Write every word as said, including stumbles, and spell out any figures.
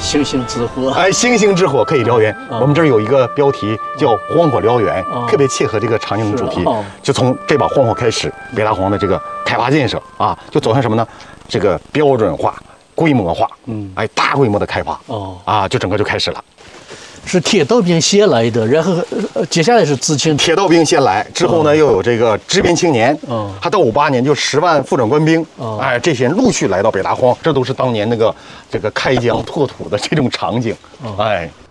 星星之火， 哎，星星之火可以燎原。 嗯、 我们这儿有一个标题叫“荒火燎原”，嗯、特别切合这个场景的主题。哦、就从这把荒火开始，北大荒的这个开发建设啊，就走向什么呢？这个标准化、规模化，嗯，哎，大规模的开发。哦，啊，就整个就开始了。 是铁道兵先来的，然后、呃、接下来是知青。 铁道兵先来，之后呢、哦、又有这个支边青年，嗯，他到五八年就十万副长官兵，哦、哎，这些人陆续来到北大荒，这都是当年那个这个开疆拓土的这种场景，哦、哎。